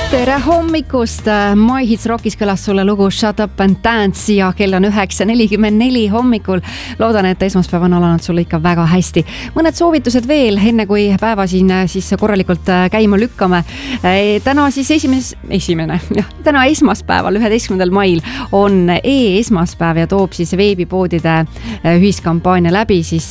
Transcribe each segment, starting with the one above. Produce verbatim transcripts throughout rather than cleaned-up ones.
tere hommikust! My Hits Rockis kõlas sulle lugu Shut Up and Dance ja kell on üheksa nelikümmend neli hommikul. Loodan, et esmaspäev on alanud sulle ikka väga hästi. Mõned soovitused veel, enne kui päeva siin siis korralikult käima lükkame. Täna siis esimes, esimene, jah, täna esmaspäeval, üheteistkümnendal mail on e-esmaspäev ja toob siis veebipoodide ühiskampaania läbi siis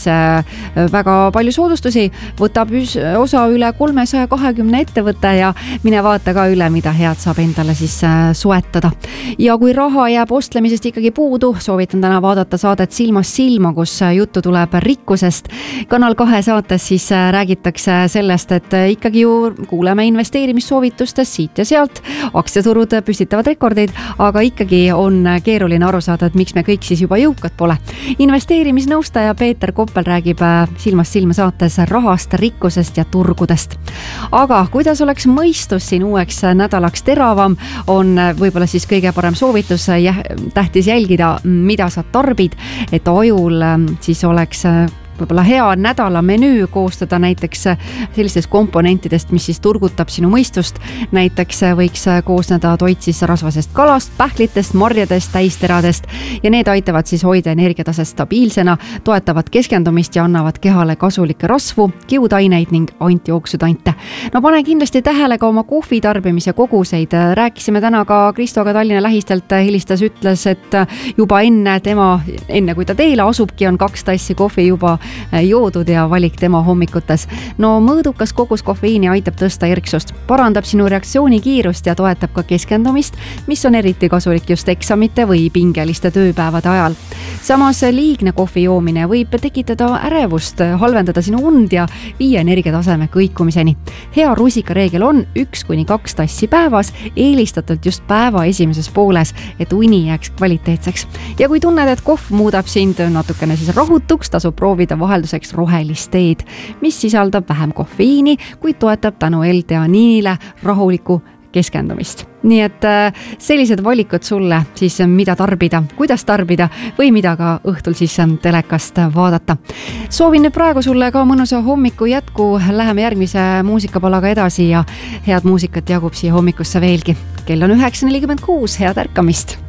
väga palju soodustusi. Võtab osa üle kolmesaja kahekümne ettevõtte ja mine vaata ka üle, mida head saab endale siis soetada. Ja kui raha jääb ostlemisest ikkagi puudu, soovitan täna vaadata saadet Silmast silma, kus juttu tuleb rikkusest. Kanal kahe saates siis räägitakse sellest, et ikkagi ju kuuleme investeerimissoovitustest siit ja sealt. Aktsiaturud püstitavad rekordeid, aga ikkagi on keeruline aru saada, et miks me kõik siis juba jõukad pole. Investeerimisnõustaja Peeter Koppel räägib Silmast silma saates rahast, rikkusest ja turgudest. Aga kuidas oleks mõistus siin uueks nädalaks teravam, on võib-olla siis kõige parem soovitus tähtis jälgida, mida sa tarbid, et ajul siis oleks võib-olla hea nädala menüü koostada näiteks sellistest komponentidest, mis siis turgutab sinu mõistust. Näiteks võiks koosneda toit siis rasvasest kalast, pähklitest, marjadest, täisteradest ja need aitavad siis hoida energiatasest stabiilsena, toetavad keskendumist ja annavad kehale kasulikke rasvu, kiudaineid ning antioksüdante. No pane kindlasti tähele ka oma kohvi tarbimise koguseid. Rääkisime täna ka Kristoga Tallinna lähistelt, helistas, ütles, et juba enne tema, enne kui ta teele asubki, on kaks tassi kohvi juba joodud ja valik tema hommikutes. No mõõdukas kogus kofeiini aitab tõsta erksust, parandab sinu reaktsiooni kiirust ja toetab ka keskendumist, mis on eriti kasulik just eksamite või pingeliste tööpäevade ajal. Samas liigne kohvi joomine võib tekitada ärevust, halvendada sinu und ja viia energiataseme kõikumiseni. Hea rusikareegel on üks kuni kaks tassi päevas, eelistatult just päeva esimeses pooles, et uni jääks kvaliteetseks. Ja kui tunned, et kohv muudab sind natukene siis rahutuks, tasub proovida vahelduseks rohelist teed, mis sisaldab vähem kofeiini, kuid toetab tänu L-teaniinile rahuliku keskendumist. Nii et sellised valikud sulle siis mida tarbida, kuidas tarbida või mida ka õhtul siis telekast vaadata. Soovin nüüd praegu sulle ka mõnusa hommiku jätku, läheme järgmise muusikapalaga edasi ja head muusikat jagub siia hommikusse veelgi. Kell on üheksa nelikümmend kuus, head ärkamist!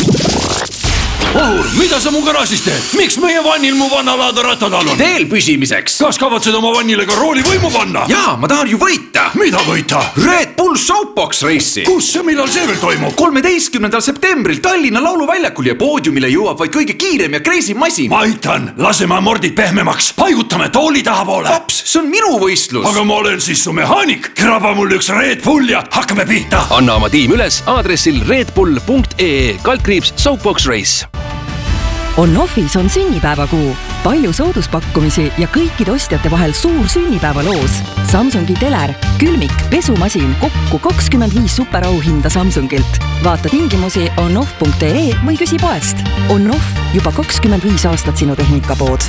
Ohur, mida sa mu garaažis teed? Miks meie vannil mu vannalaada rattad all on? Teel püsimiseks. Kas kavatsed oma vannile ka rooli võimu panna? Jaa, ma tahan ju võita. Mida võita? Red Bull Soapbox Race'i. Kus ja millal see veel toimub? kolmeteistkümnendal septembril Tallinna lauluväljakul ja poodiumile jõuab vaid kõige kiirem ja kreisim masin. Ma aitan, laseme mordid pehmemaks. Paigutame tooli taha poole. Paps, see on minu võistlus. Aga ma olen siis su mehaanik. Kraba mul üks Red Bull ja hakkame pihta. Anna oma tiim üles aadressil redbull punkt ee kaldkriips Soapbox Race. On-Offis on sünnipäevakuu. Palju sooduspakkumisi ja kõikide ostjate vahel suur sünnipäevaloos. Samsungi teler, külmik, pesumasin, kokku kakskümmend viis superauhinda Samsungilt. Vaata tingimusi on-off punkt ee või küsi poest. On-Off, juba kakskümmend viis aastat sinu tehnikapood.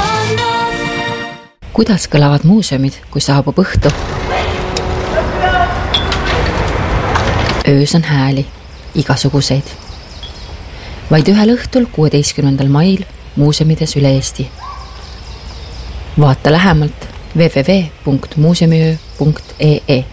Kuidas kõlavad muuseumid, kui saabub õhtu? Öös on hääli, igasuguseid. Vaid ühel õhtul kuueteistkümnendal mail muuseumides üle Eesti. Vaata lähemalt w w w punkt muuseumiöö punkt ee